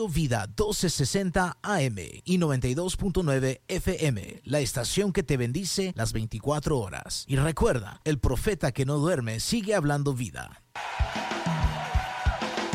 Vida 1260 AM y 92.9 FM, la estación que te bendice las 24 horas. Y recuerda, el profeta que no duerme sigue hablando vida.